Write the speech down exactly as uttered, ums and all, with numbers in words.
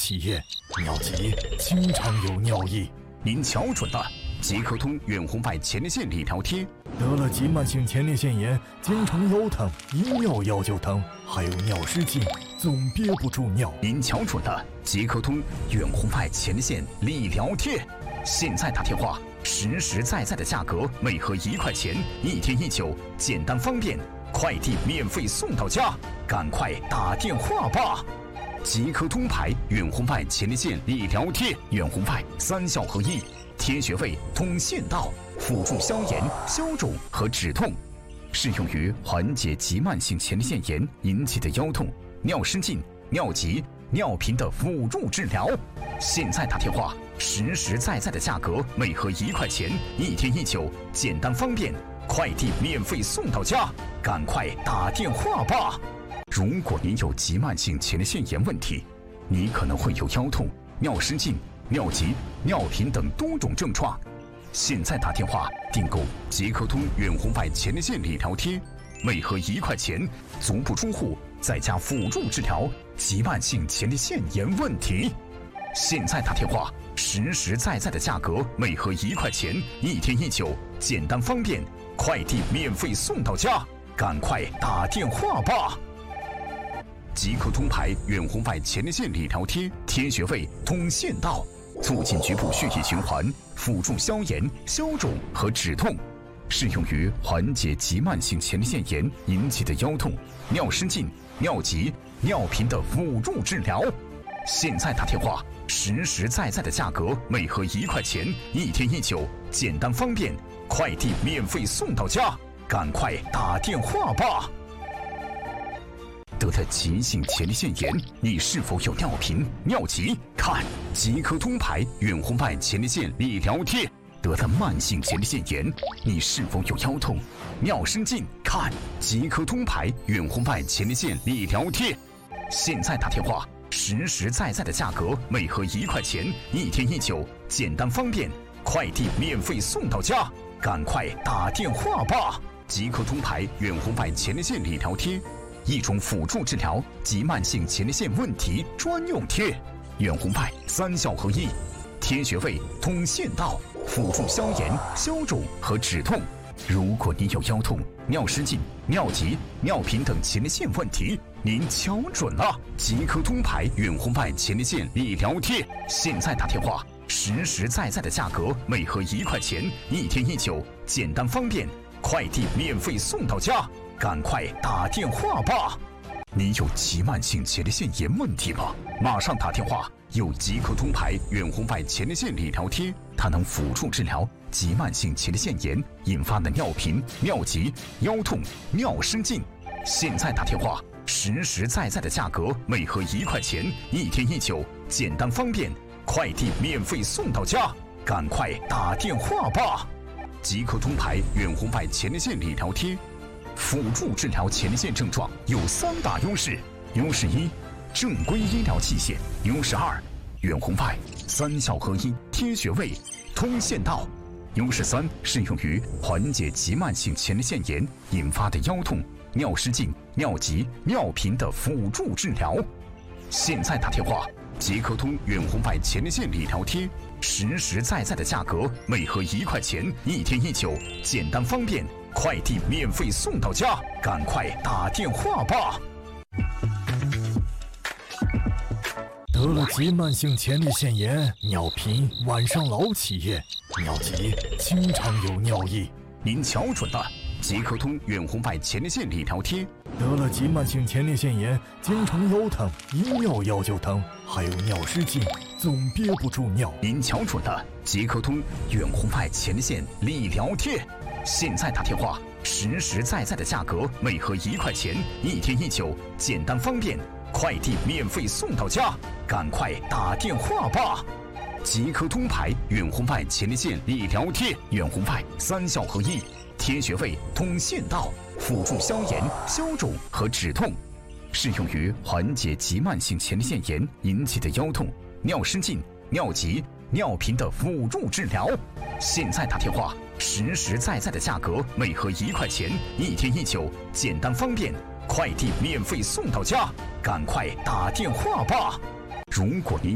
企业，尿急经常有尿意。 您瞧准了，即刻通远红外前列腺理疗贴。 得了急慢性前列腺炎，经常腰疼，一尿药就疼，还有尿失禁，总憋不住尿。 您瞧准了，即刻通远红外前列腺理疗贴。现在打电话，实实在在的价格，每盒一块钱，一天一九，简单方便，快递免费送到家，赶快打电话吧！即刻通牌远红外前列腺理疗贴，远红外三效合一，贴穴位、通腺道，辅助消炎、消肿和止痛，适用于缓解急慢性前列腺炎引起的腰痛、尿失禁、尿急、尿频的辅助治疗。现在打电话，实实在在的价格，每盒一块钱，一天一九，简单方便，快递免费送到家，赶快打电话吧！如果您有急慢性前列腺炎问题，你可能会有腰痛、尿失禁、尿急、尿频等多种症状。现在打电话订购即刻通远红外前列腺理疗贴，每盒一块钱，足不出户，在家辅助治疗急慢性前列腺炎问题。现在打电话，实实在在的价格，每盒一块钱，一天一九，简单方便，快递免费送到家，赶快打电话吧！即刻通牌远红外前列腺理疗贴，贴穴位、通腺道，促进局部血液循环，辅助消炎、消肿和止痛，适用于缓解急慢性前列腺炎引起的腰痛、尿失禁、尿急、尿频的辅助治疗。现在打电话，实实在在的价格，每盒一块钱，一天一九，简单方便，快递免费送到家，赶快打电话吧！得了急性前列腺炎，你是否有尿频、尿急？看即刻通牌远红外前列腺理疗贴。得了慢性前列腺炎，你是否有腰痛、尿失禁？看即刻通牌远红外前列腺理疗贴。现在打电话，实实在在的价格，每盒一块钱，一天一九，简单方便，快递免费送到家，赶快打电话吧！即刻通牌远红外前列腺理疗贴，一种辅助治疗急慢性前列腺问题专用贴，远红外三效合一，贴穴位、通腺道，辅助消炎、消肿和止痛。如果你有腰痛、尿失禁、尿急、尿频等前列腺问题，您瞧准了，即刻通牌远红外前列腺理疗贴。现在打电话，实实在在的价格，每盒一块钱，一天一九，简单方便，快递免费送到家，赶快打电话吧！你有急慢性前列腺炎问题吗？马上打电话，有即刻通牌远红外前列腺理疗贴，它能辅助治疗急慢性前列腺炎引发的尿频、尿急、腰痛、尿失禁。现在打电话，实实在在的价格，每盒一块钱，一天一九，简单方便，快递免费送到家，赶快打电话吧！即刻通牌远红外前列腺理疗贴，辅助治疗前列腺症状有三大优势：优势一，正规医疗器械；优势二，远红外三效合一，贴穴位、通腺道；优势三，适用于缓解急慢性前列腺炎引发的腰痛、尿失禁、尿急、尿频的辅助治疗。现在打电话，即刻通远红外前列腺理疗贴，实实在在的价格，每盒一块钱，一天一九，简单方便，快递免费送到家，赶快打电话吧！ 得了急慢性前列腺炎，尿频，晚上老起夜，尿急经常有尿意。 您瞧准了，即刻通远红外前列腺理疗贴。 得了急慢性前列腺炎，经常腰疼，一尿药就疼，还有尿失禁，总憋不住尿。 您瞧准了，即刻通远红外前列腺理疗贴。现在打电话，实实在在的价格，每盒一块钱，一天一九，简单方便，快递免费送到家，赶快打电话吧！即刻通牌远红外前列腺理疗贴，远红外三效合一，贴穴位、通腺道，辅助消炎、消肿和止痛，适用于缓解急慢性前列腺炎引起的腰痛、尿失禁、尿急、尿频的辅助治疗。现在打电话，实实在在的价格，每盒一块钱，一天一九，简单方便，快递免费送到家，赶快打电话吧！如果您